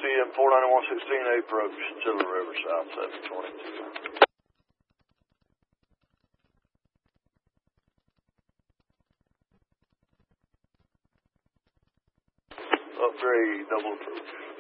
CM 49116 approach, Chiller River, South 722. Upgrade, double approach.